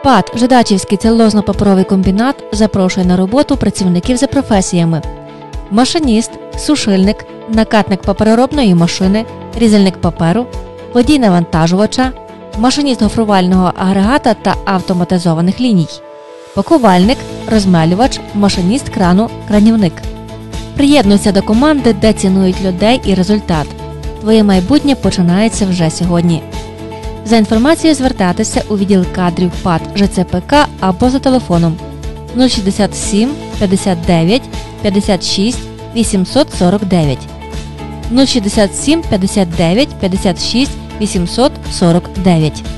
ПАТ «Жидачівський целулозно-паперовий комбінат» запрошує на роботу працівників за професіями: машиніст, сушильник, накатник папероробної машини, різальник паперу, водій навантажувача, машиніст гофрувального агрегата та автоматизованих ліній, пакувальник, розмелювач, машиніст крану, кранівник. Приєднуйся до команди, де цінують людей і результат. Твоє майбутнє починається вже сьогодні. За інформацією звертатися у відділ кадрів ПАТ ЖЦПК або за телефоном 067 59 56 849 067 59 56 849.